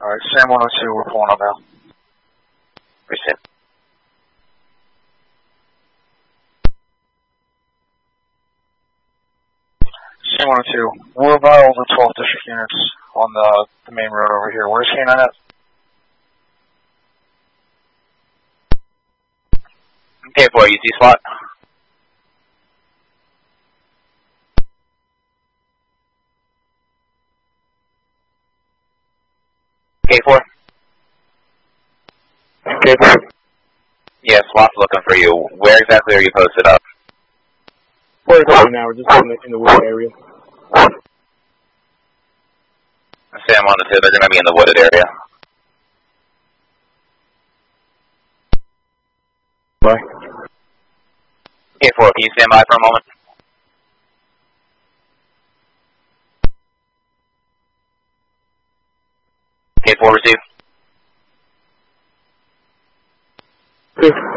Alright, Sam 102, we're pulling up now. Receive. Sam 102, we're about all the 12 district units on the main road over here. Where's K9 at? K4, you see SWAT? K4? K4. Yeah, SWAT's looking for you. Where exactly are you posted up? Where's it now? We're just in the wooded area. Sam 102, they're going to be in the wooded area. Bye. K4, can you stand by for a moment? K4, receive. Receive.